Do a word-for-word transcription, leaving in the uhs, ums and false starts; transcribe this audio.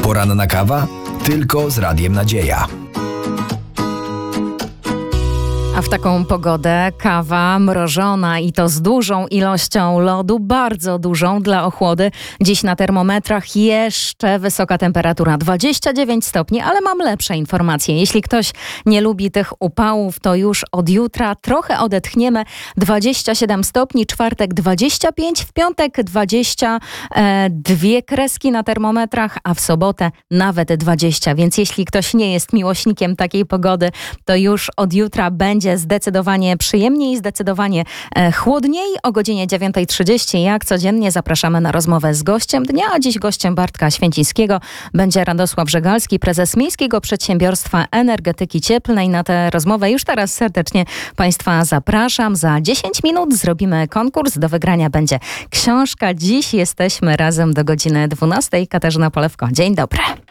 Poranna kawa? Tylko z Radiem Nadzieja. A w taką pogodę kawa mrożona i to z dużą ilością lodu, bardzo dużą dla ochłody. Dziś na termometrach jeszcze wysoka temperatura, dwadzieścia dziewięć stopni, ale mam lepsze informacje. Jeśli ktoś nie lubi tych upałów, to już od jutra trochę odetchniemy. dwadzieścia siedem stopni, czwartek dwadzieścia pięć, w piątek dwadzieścia dwie kreski na termometrach, a w sobotę nawet dwadzieścia. Więc jeśli ktoś nie jest miłośnikiem takiej pogody, to już od jutra będzie zdecydowanie przyjemniej i zdecydowanie e, chłodniej. O godzinie dziewiąta trzydzieści jak codziennie zapraszamy na rozmowę z gościem dnia, a dziś gościem Bartka Święcińskiego będzie Radosław Żegalski, prezes Miejskiego Przedsiębiorstwa Energetyki Cieplnej. Na tę rozmowę już teraz serdecznie Państwa zapraszam. Za dziesięć minut zrobimy konkurs. Do wygrania będzie książka. Dziś jesteśmy razem do godziny dwunastej. Katarzyna Polewko, dzień dobry.